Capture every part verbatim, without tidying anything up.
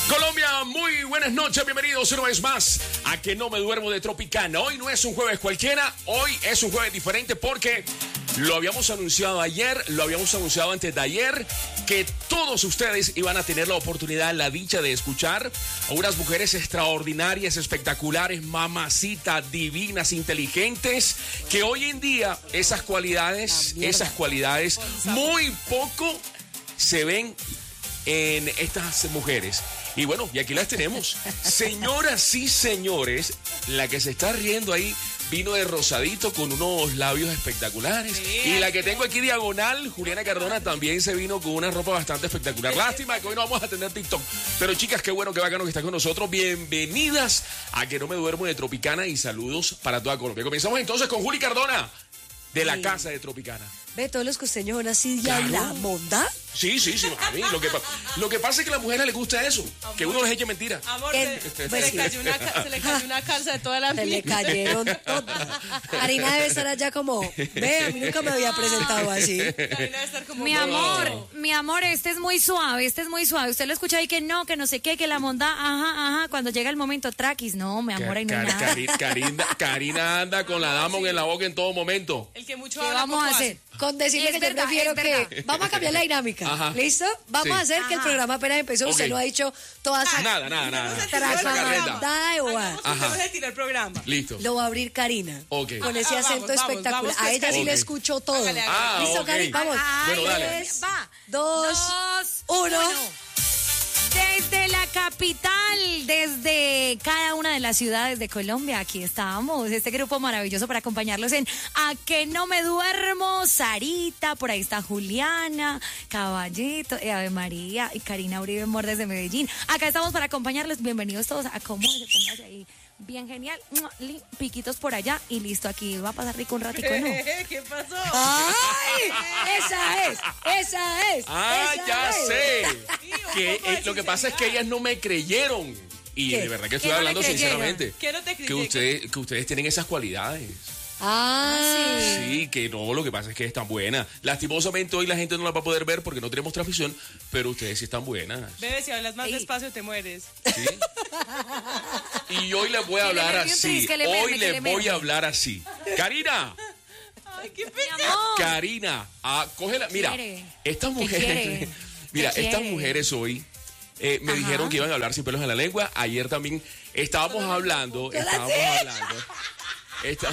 Colombia, muy buenas noches, bienvenidos una vez más a Que No Me Duermo de Tropicana. Hoy no es un jueves cualquiera, hoy es un jueves diferente porque lo habíamos anunciado ayer, lo habíamos anunciado antes de ayer, que todos ustedes iban a tener la oportunidad, la dicha de escuchar a unas mujeres extraordinarias, espectaculares, mamacitas, divinas, inteligentes, que hoy en día esas cualidades, esas cualidades muy poco se ven en estas mujeres. Y bueno, y aquí las tenemos. Señoras y señores, la que se está riendo ahí vino de rosadito con unos labios espectaculares. Sí, y la que tengo aquí diagonal, Juliana Cardona, también se vino con una ropa bastante espectacular. Lástima que hoy no vamos a tener TikTok. Pero chicas, qué bueno, qué bacano que están con nosotros. Bienvenidas a Que No Me Duermo de Tropicana y saludos para toda Colombia. Comenzamos entonces con Juli Cardona, de la sí. Casa de Tropicana. Ve, todos los costeños son así, ya claro. La monda. Sí, sí, sí. A mí lo que, lo que pasa es que a las mujeres les gusta eso, amor, que uno les eche mentira. Amor, se, se, pues, le cayó una, se le cayó una calza de toda la vida. Se le cayeron todas. Karina debe estar allá como, ve, a mí nunca me había presentado así. Karina debe estar como, mi amor, no. mi amor, este es muy suave, este es muy suave. Usted lo escucha ahí que no, que no sé qué, que la monda, ajá, ajá. Cuando llega el momento, traquis, no, mi amor, ahí no hay nada. Karina, Karina, Karina anda con la Damon sí. en la boca en todo momento. El que mucho ¿Qué habla, vamos a hacer? Hace. Con decirle que verdad, yo prefiero que... Vamos a cambiar la dinámica. Ajá. ¿Listo? Vamos sí. a hacer Ajá. que el programa apenas empezó. Okay. Usted no ha dicho todas esas... Nada, nada, nada. Trasmandada de bobas. Vamos a tirar el programa. Listo. Lo va a abrir Karina. Okay. Con ese acento ah, vamos, espectacular. Vamos, vamos, a ella sí okay. le escuchó todo. Hágale, hágale. Ah, ¿Listo, okay. Karina? Vamos. Ay, bueno, dale. Tres, va. Dos, dos uno. uno. Desde la capital, desde cada una de las ciudades de Colombia, aquí estamos, este grupo maravilloso para acompañarlos en A Que No Me Duermo, Sarita, por ahí está Juliana, Caballito, Ave María y Karina Uribe Mor desde Medellín. Acá estamos para acompañarlos, bienvenidos todos, acomódense, pónganse ahí. Bien genial, piquitos por allá y listo, aquí va a pasar rico un ratico, ¿no? ¿Qué pasó? ¡Ay! Esa es, esa es. Ah, esa ya es. sé. Que eh, lo que pasa es que ellas no me creyeron. Y ¿qué? De verdad que estoy hablando no sinceramente. ¿Qué no te que, usted, que ustedes tienen esas cualidades. Ah, sí. Sí, que no, lo que pasa es que es tan buena. Lastimosamente hoy la gente no la va a poder ver porque no tenemos transmisión, pero ustedes sí están buenas. Bebé, si hablas más Ey. despacio te mueres. Sí. Y hoy les voy a hablar así. Hoy les voy a hablar así. Karina. Ay, qué pena. Karina, ah, cógela. Mira, estas mujeres, mira, estas mujeres hoy eh, me Ajá. dijeron que iban a hablar sin pelos en la lengua. Ayer también estábamos hablando, estábamos hablando. Esta,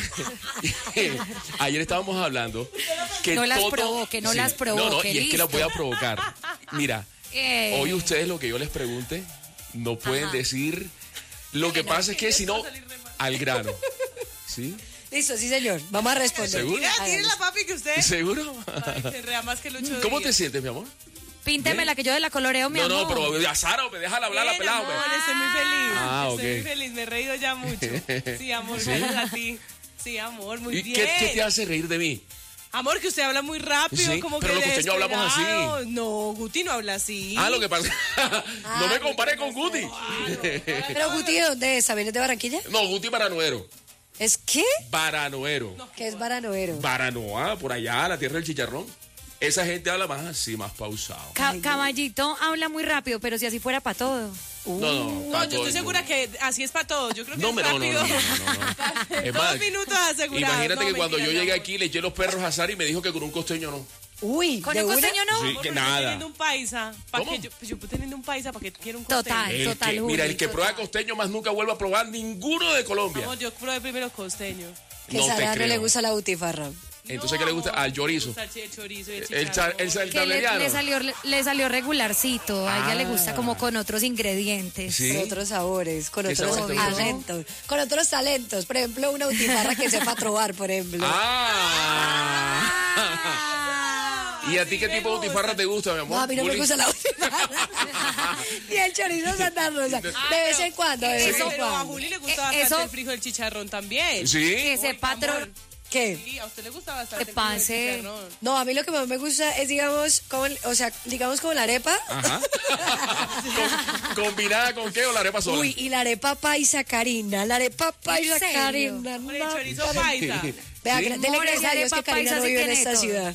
ayer estábamos hablando que no las todo, provoque, no sí, las provoque. No, no, y listo. es que las voy a provocar. Mira, eh. hoy ustedes lo que yo les pregunte no pueden Ajá. decir. Lo que pasa es que si no, al grano. ¿Sí? Listo, sí, señor. Vamos a responder. ¿Seguro? Tiene la papi que usted. ¿Seguro? Ay, se rea más que Lucho ¿Cómo Díaz. te sientes, mi amor? Píntemela, que yo de la coloreo, mi no, amor. No, no, pero a Sara, déjala hablar la pelada. Amor, estoy muy feliz. Ah, estoy okay. muy feliz, me he reído ya mucho. Sí, amor, ¿Sí? gracias a ti. Sí, amor, muy ¿Y bien. ¿Qué, ¿Qué te hace reír de mí? Amor, que usted habla muy rápido, sí, como pero que los costeños hablamos así. No, Guti no habla así. Ah, lo que pasa. ah, no me compare con Guti. Ah, no. Pero Guti, ¿de dónde es? ¿Vienes de Barranquilla? No, Guti Baranoero. ¿Es qué? Baranoero. No, ¿qué es Baranoero? Baranoa, por allá, la tierra del chicharrón. Esa gente habla más así, más pausado. Ca Caballito habla muy rápido, pero si así fuera para todo. Uh, no, no, no, yo estoy segura mundo. que así es para todos. Yo creo que no, es no, rápido. No, no, no, no, no. Es más, dos minutos asegurados. Imagínate no, que cuando mentira, yo llegué no. aquí le eché los perros a Sara y me dijo que con un costeño no. Uy, ¿con un costeño no? Sí, Amor, que pero nada. Yo teniendo un paisa, ¿para ¿Cómo? qué? Yo, pues yo teniendo un paisa, ¿para qué quiero un costeño? Total, el total. Que, Juli, mira, el que total. prueba costeño más nunca vuelva a probar ninguno de Colombia. Amor, yo probé primero costeño. Que no Sara no le gusta la butifarra. Entonces, no, ¿qué le gusta? Al chorizo. El chorizo y el el, char, el, el que le, le, salió, le, le salió regularcito. A ella ah. le gusta como con otros ingredientes. ¿Sí? Con otros sabores, con otros sabores talentos. Con otros talentos. Por ejemplo, una butifarra que sepa trobar, por ejemplo. Ah. ah. ¿Y a ti qué tipo de butifarra te gusta, mi amor? No, a mí no Juli? me gusta la butifarra. Ni el chorizo Santa Rosa. De vez en cuando, de vez en Pero a cuando. Juli le gusta Eh, bastante eso- el frijol del chicharrón también. Sí. Que ese Uy, patrón. amor. ¿Qué? Sí, a usted le gusta bastante Que el frijol del pase. chicharrón. No, a mí lo que más me gusta es, digamos, como, o sea, digamos como la arepa. Ajá. Con- ¿Combinada con qué o la arepa sola? Uy, y la arepa paisa, Karina. La arepa paisa, serio? Karina. Con el no, chorizo Karina. paisa. Vea, Sí. dele More, gracias a esa Dios que arepa Karina paisa no sí vive en tiene esta todo. ciudad.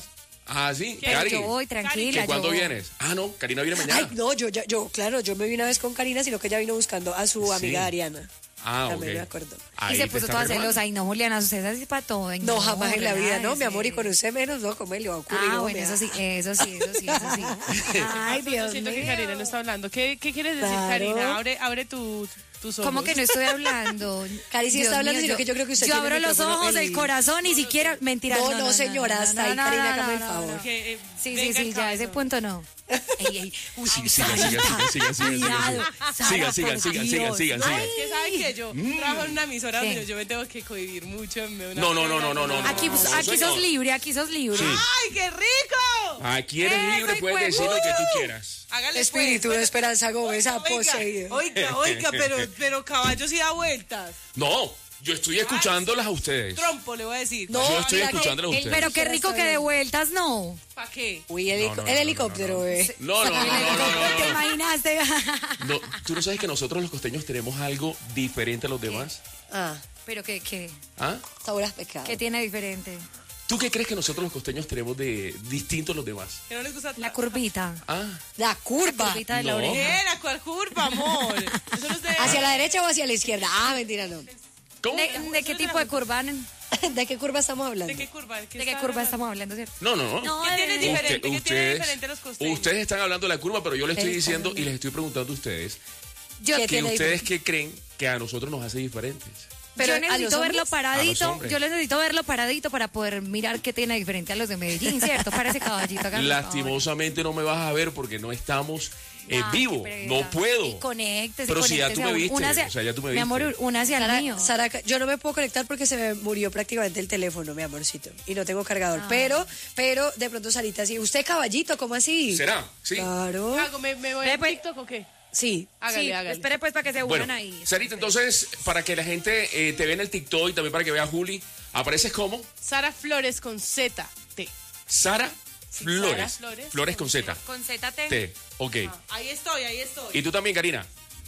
Ah, sí, Pero Cari. yo voy tranquila. ¿Que ¿Cuándo yo... vienes? Ah, no, Karina viene mañana. Ay, no, yo, ya- yo, claro, yo me vi una vez con Karina, sino que ella vino buscando a su Sí. amiga Ariana. Ah, ok. También me acuerdo. Ahí Y se te puso está toda reclamando. celosa. Ay, no, Juliana, usted es así para todo. Ay, No, jamás en la vida, relaje, no, mi amor, y sí. con usted menos, no, como él le va a ocurrir. Ah, no, bueno, me eso da- sí, eso sí, eso sí, eso sí. Ay, Yo Dios siento mío. que Karina no está hablando. ¿Qué, qué quieres decir, Claro. Karina? Abre, abre tu, tus ojos. ¿Cómo que no estoy hablando? Cari sí Dios está hablando, mío, sino que yo creo que usted Yo tiene abro el los micrófono ojos, en- el corazón, ni siquiera... Mentira. No, no, señora, hasta ahí, Karina, hágame el no, favor. no. Que, eh, Sí, sí, venga sí, el ya, a ese cabezón. punto no. Ey, ey, uy, Sí, sigan, sigan, sigan, sigan, sigan, Cuidado, sigan. Sara, Sigan, sigan, por sigan, sigan, Dios. sigan, sigan. Es que saben que yo trabajo en una emisora ¿Qué? donde yo me tengo que cohibir mucho. en una No, no, no, no, no, no, Aquí, no, no, aquí señor. sos libre, aquí sos libre. Sí. ¡Ay, qué rico! Aquí eres Eso, libre, puedes hijo de decir lo que tú puta. quieras. Hágale Espíritu pues, de Esperanza Gómez ha oiga, poseído. Oiga, oiga, pero, pero caballo sí da vueltas. No, yo estoy escuchándolas a ustedes. Trompo, le voy a decir. No, Yo estoy mira que escuchándolas a el- ustedes. Pero qué rico que de vueltas no. ¿Para qué? Uy, el, No, no, no, el no, helicóptero, no, no. bebé. No, no, no, no, no, no, ¿Te no. imaginaste? No, tú no sabes que nosotros los costeños tenemos algo diferente a los demás. Ah, Pero qué, qué, ¿Ah? sabor a pescado. qué tiene diferente. ¿Tú qué crees que nosotros los costeños tenemos de distinto a los demás? Que no les gusta La curvita. Ah, La curva. La curvita de la No. oreja. ¿Qué? ¿La cual curva, amor? Eso no es de... ¿Hacia la derecha o hacia la izquierda? Ah, mentira, no. ¿cómo? ¿De, de qué tipo de curva? ¿De ¿De qué curva estamos hablando? ¿De qué curva? ¿De qué curva estamos hablando, cierto? No, no, no. No, ¿Qué tiene de- diferente? Usted- ¿Qué tiene ustedes, diferente los costeños? ustedes están hablando de la curva, pero yo le estoy Están diciendo y hablando. les estoy preguntando a ustedes Yo, ¿Qué que tiene ustedes diferente? qué creen que a nosotros nos hace diferentes. Pero yo a necesito los verlo hombres, a los paradito. hombres. Yo necesito verlo paradito para poder mirar qué tiene diferente a los de Medellín, ¿cierto? Para ese caballito. hágame el favor. Lastimosamente no me vas a ver porque no estamos en Ah, vivo. qué pereza. No puedo. Y conéctese, Pero si ya tú conéctese me a un- viste, únase- o sea, ya tú me Mi amor, viste. únase al Sara, mío. Sara, yo no me puedo conectar porque se me murió prácticamente el teléfono, mi amorcito. Y no tengo cargador. Ah. Pero, pero de pronto, Sarita, sí. ¿Usted caballito? ¿Cómo así? ¿Será? Sí. Claro. ¿Qué hago? ¿Me, me voy Ve, a pues. TikTok o qué? Sí. Hágale, Sí, hágale. espere pues para que se Bueno, unan ahí. Sarita, entonces, para que la gente eh, te vea en el TikTok y también para que vea a Juli, apareces como Sara Flores con Z, T. Sara Flores. Sara Flores Flores con con Z. Con Z T. T. Ok. Ahí estoy, ahí estoy. ¿Y tú también, Karina?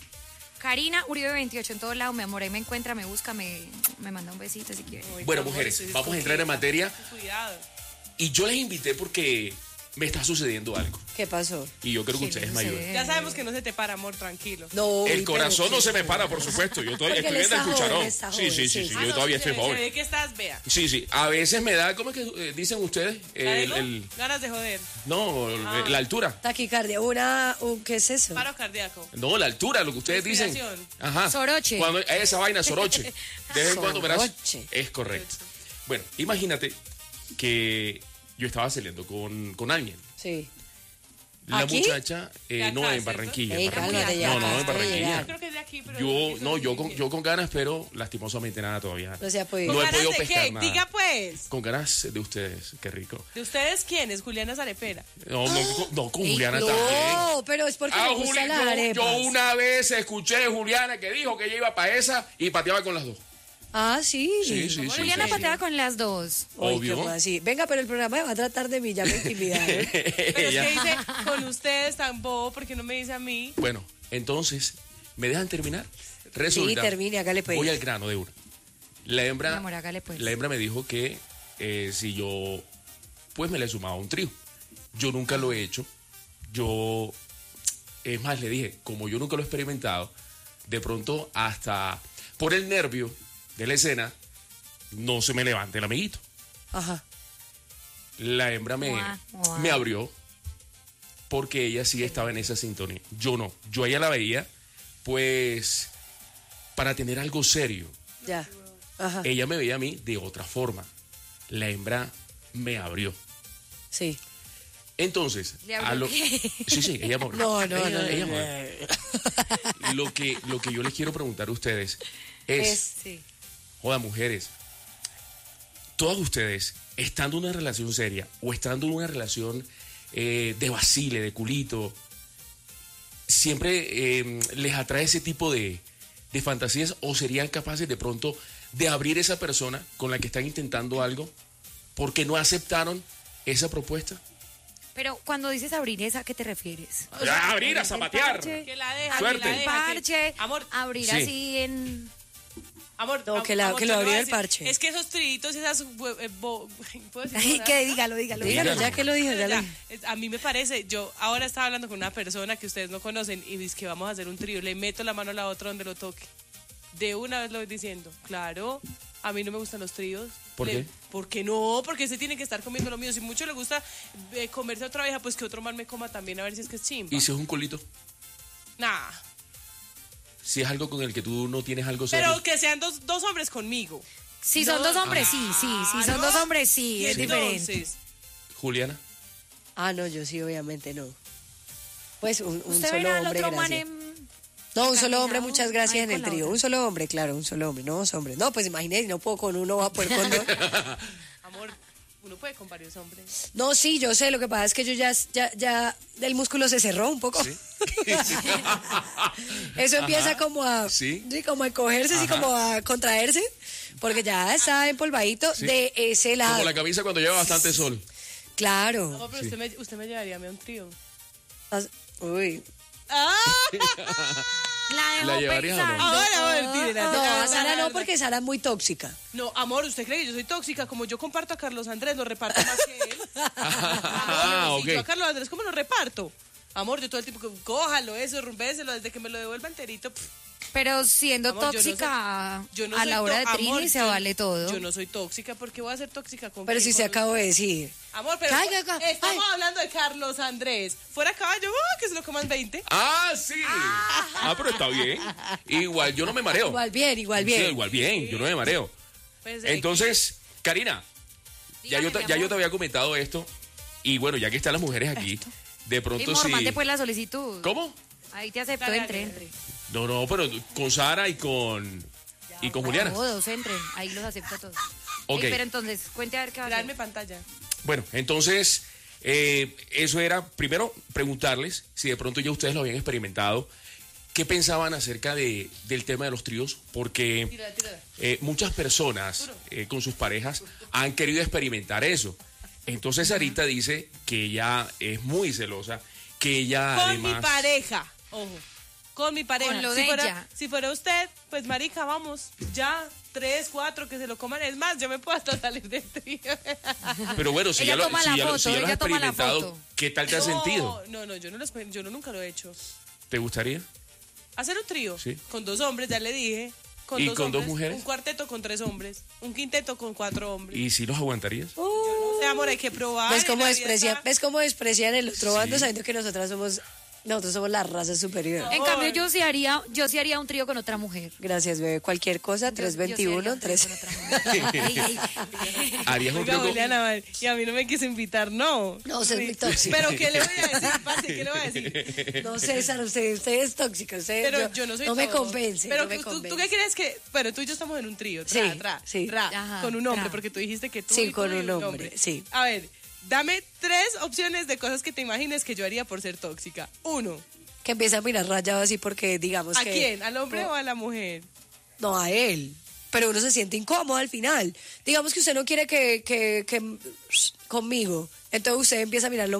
Karina Uribe veintiocho en todos lados, mi amor. Ahí me encuentra, me busca, me, me manda un besito si quiere. Uy, Bueno, mi amor, mujeres, estoy vamos a entrar en coqueta. materia. Cuidado. Y yo les invité porque me está sucediendo algo. ¿Qué pasó? Y yo creo que ¿Qué ustedes le me sucede? ayudan. Ya sabemos que no se te para, amor, tranquilo. No. El uy, corazón pero no se me qué- para, por supuesto. Yo estoy, Porque estoy él viendo el está joven, cucharón. está Sí, joven, sí, sí, sí, sí. sí. Ah, Yo no, todavía se, estoy Se joven. ve que estás, vea. Sí, sí. A veces me da, ¿cómo es que eh, dicen ustedes? El, ¿Algo? el- Ganas de joder. no, Ah. la altura. Taquicardia. Una, un, ¿qué es eso? Paro cardíaco. No, la altura, lo que ustedes dicen. Respiración. Ajá. Soroche. Cuando, esa vaina, soroche. De vez en cuando verás. Soroche. Es correcto. Bueno, imagínate que yo estaba saliendo con, con alguien. Sí. La ¿Aquí? muchacha, eh, De acá, no, en ¿cierto? Barranquilla. Ey, en Barranquilla. cálmate ya, no, no, en acabas de Barranquilla. llegar. Creo que es de aquí, pero... Yo, eso no, es yo con, difícil. yo con ganas, pero lastimosamente nada todavía. No se ha podido. No he ¿Con ganas podido de pescar qué? nada. Diga pues. Con ganas de ustedes, qué rico. ¿De ustedes quiénes? Juliana Zarepera. No, no, con- no, con Ey, Juliana no, también. pero es porque Ah, le gustan Juli- las yo, arepas. yo una vez escuché a Juliana que dijo que ella iba para esa y pateaba con las dos. Ah, sí. Sí, sí, sí. Juliana sí. pateaba con las dos. Uy, Obvio. ¿cómo así? Venga, pero el programa va a tratar de mí, ya me intimidaron. Pero Ella- es que dice, con ustedes tan bobo, porque no me dice a mí? Bueno, entonces, ¿me dejan terminar? Resulta, Sí, termine, hágale pues. voy al grano de una. La hembra, Mi amor, hágale pues. la hembra me dijo que eh, si yo, pues me le sumaba un trío. Yo nunca lo he hecho. Yo, es más, le dije, como yo nunca lo he experimentado, de pronto hasta por el nervio de la escena, no se me levante el amiguito. Ajá. La hembra me, Guau, guau. me abrió porque ella sí estaba en esa sintonía. Yo no. Yo a ella la veía, pues, para tener algo serio. Ya. Ajá. Ella me veía a mí de otra forma. La hembra me abrió. Sí. Entonces, ¿Le abrió a lo- qué? sí, sí, ella me abrió. No, no, Ella- no, no, ella no. me abrió. Lo que, lo que yo les quiero preguntar a ustedes es, Es- Sí. joda, mujeres, todas ustedes, estando en una relación seria o estando en una relación eh, de vacile, de culito, siempre eh, les atrae ese tipo de, de fantasías o serían capaces de pronto de abrir esa persona con la que están intentando algo porque no aceptaron esa propuesta. Pero cuando dices abrir esa, ¿a qué te refieres? Ya, abrir, a zapatear. parche. Que la deja, Suerte. que la deja. que- Parche, Amor, abrir Sí. así en... Amor, no, am, que, la, amor, que lo abrió el decir, parche. Es que esos triditos y esas... Eh, bo, ¿puedo decir Ay, bodas? que dígalo, dígalo, Dígalo, dígalo. ya que lo dijo, ya, Ya, lo dijo. es- a mí me parece, yo ahora estaba hablando con una persona que ustedes no conocen y dice que vamos a hacer un trío, le meto la mano a la otra donde lo toque. De una vez lo voy diciendo, claro, a mí no me gustan los tríos. ¿Por Le- qué? Porque no, porque se tiene que estar comiendo lo mío. Si mucho le gusta eh, comerse a otra vieja, pues que otro mal me coma también, a ver si es que es chimba. ¿Y si es un culito? Nah, Si es algo con el que tú no tienes algo serio. pero que sean dos, dos hombres conmigo. Si son dos hombres, sí, sí. Si son dos hombres, sí, Y es diferente. entonces, Juliana. Ah, no, yo sí, obviamente no. Pues un, un Usted solo verá al hombre, otro man gracias. en... No, un solo hombre, encarnizado muchas gracias ahí en con el la trío. otra. Un solo hombre, claro, un solo hombre, no dos hombres. No, pues imagínate, no puedo con uno, va a poder con dos. amor, uno puede con varios hombres. No, sí, yo sé, lo que pasa es que yo ya, ya, ya, el músculo se cerró un poco. ¿Sí? Eso empieza como a, Sí. como a encogerse, así como a contraerse, porque ya está empolvadito Sí. de ese lado. Como la camisa cuando lleva bastante sol. Claro. No, pero usted, me, usted me llevaría a mí a un trío. As- Uy. ¡Ah! La dejó ¿La llevarías o no? pensando. Ahora, ahora, tírela, No, tírela, a Sara tírela. no, porque Sara es muy tóxica. No, amor, ¿usted cree que yo soy tóxica? Como yo comparto a Carlos Andrés, lo reparto más que él. Ah, Amor, ok. y yo a Carlos Andrés, ¿cómo lo reparto? Amor, yo todo el tiempo, que cójalo, eso, rumbéselo, desde que me lo devuelva enterito. pff. Pero siendo Amor, yo no tóxica Yo no a soy la hora de tó- Trini amor, se yo- vale todo. Yo no soy tóxica, ¿por qué voy a ser tóxica con Pero quién? si se Con- acabo de decir. Amor, pero Ay, ay, ay, estamos ay. hablando de Carlos Andrés. Fuera caballo, ¡ah! Que se lo coman veinte. Ah, sí. Ah, pero está bien. Igual, yo no me mareo. Igual bien, igual bien. Sí, igual bien, yo no me mareo. Pues, eh, Entonces, Karina, ya yo, te, Dígame, ya mi yo amor. te había comentado esto. Y bueno, ya que están las mujeres aquí, de Y pronto mor, sí. mande pues la solicitud. ¿Cómo? Ahí te acepto, Dale, entre, dale, entre. No, no, pero con Sara y con. Y con Juliana. Todos entren, ahí los acepto a todos. Ok. Ey, pero entonces, cuente a ver qué va a hacer. Dame pantalla. Bueno, entonces, eh, eso era, primero, preguntarles si de pronto ya ustedes lo habían experimentado, qué pensaban acerca de, del tema de los tríos, porque Tírala, tírala. eh, muchas personas eh, con sus parejas han querido experimentar eso. Entonces, Sarita dice que ella es muy celosa, que ella Con además... mi pareja. Ojo. Con mi pareja. Con lo si, de fuera, ella. si fuera usted, pues marica, vamos. Ya, tres, cuatro, que se lo coman. Es más, yo me puedo hasta salir del trío. Pero bueno, si Ella ya lo, toma si la ya lo- si foto, ya lo has ella toma la experimentado, foto. ¿qué tal te has No, sentido? No, no, yo, no lo exper- yo no, nunca lo he hecho. ¿Te gustaría? Hacer un trío Sí. con dos hombres, ya le dije. Con ¿Y dos con dos hombres, mujeres? Un cuarteto con tres hombres. Un quinteto con cuatro hombres. ¿Y si los aguantarías? O sea, amor, hay que probar. ¿Ves en cómo, la desprecia, vida ¿Ves cómo desprecian el otro bando Sí. sabiendo que nosotras somos, nosotros somos la raza superior? En cambio, yo sí haría, yo sí haría un trío con otra mujer. Gracias, bebé. Cualquier cosa, Yo- tres yo sí haría veintiuno, un trío tres. con otra mujer. Ey, ey. ¿Harías un Oiga, trío con- Juliana, man, y a mí no me quiso invitar, no. No, usted es Sí. muy tóxica. Pero ¿qué le voy a decir, parce? ¿Qué le voy a decir? No, César, usted, usted es tóxica. Usted, Pero yo, no soy No me todo. convence. Pero no me que tú, convence. ¿tú qué crees que...? Bueno, tú y yo estamos en un trío, tra, Sí, tra, sí. tra, Ajá, con un hombre, tra. porque tú dijiste que tú Sí, y tú con y un hombre, sí. A ver, dame tres opciones de cosas que te imagines que yo haría por ser tóxica. Uno, Que empieza a mirar rayado así porque digamos ¿a que... quién? ¿Al hombre o a la mujer? No, a él. Pero uno se siente incómodo al final. Digamos que usted no quiere que, que, que conmigo. Entonces usted empieza a mirarlo